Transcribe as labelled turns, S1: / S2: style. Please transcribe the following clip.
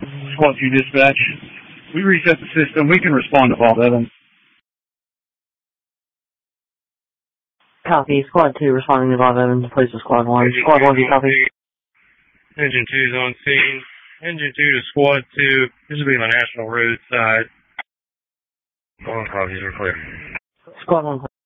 S1: Squad 2 dispatch. We reset the system. We can respond to Bob Evans.
S2: Copy. Squad 2 responding to Bob Evans. Place to Squad 1. Squad 1, do you copy?
S3: Engine 2 is on scene. Engine 2 to Squad 2. This will be my National Road side. All copies are clear.
S2: Squad 1.